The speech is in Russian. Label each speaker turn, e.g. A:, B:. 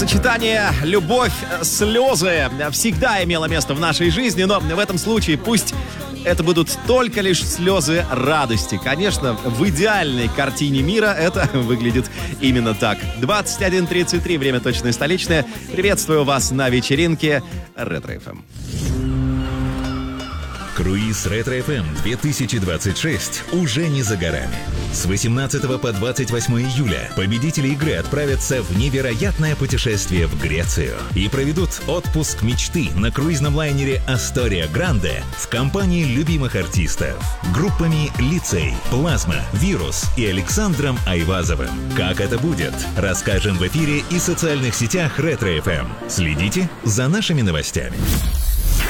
A: Сочетание любовь, слезы всегда имело место в нашей жизни, но в этом случае пусть это будут только лишь слезы радости. Конечно, в идеальной картине мира это выглядит именно так. 21:33, время точное столичное. Приветствую вас на вечеринке Ретро-ФМ.
B: Круиз Ретро-ФМ 2026 уже не за горами. С 18 по 28 июля победители игры отправятся в невероятное путешествие в Грецию и проведут отпуск мечты на круизном лайнере Astoria Grande в компании любимых артистов. Группами «Лицей», «Плазма», «Вирус» и Александром Айвазовым. Как это будет, расскажем в эфире и социальных сетях Ретро-ФМ. Следите за нашими новостями.